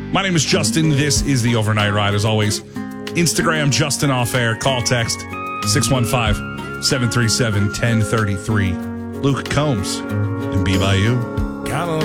My name is Justin. This is the Overnight Ride. As always, Instagram, Justin Off Air. Call, text 615-737-1033. Luke Combs and Be By You.